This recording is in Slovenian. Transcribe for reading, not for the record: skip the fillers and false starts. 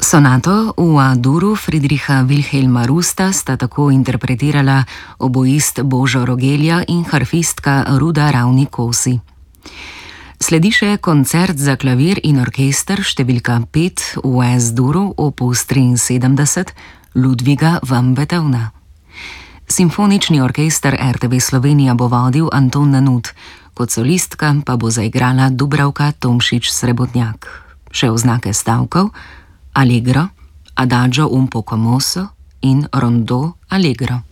Sonato v A-duru Friedricha Wilhelma Rusta sta tako interpretirala oboist Božo Rogelja in harfistka Ruda Ravni-Kosi. Sledi še koncert za klavir in orkester številka 5 v S-duru opus 73 Ludviga van Beethovna. Simfonični orkester RTV Slovenija bo vodil Anton Nanut, kot solistka pa bo zaigrala Dubravka Tomšič-Srebotnjak. Še oznake stavkov: Allegro, Adagio un poco mosso in Rondò allegro.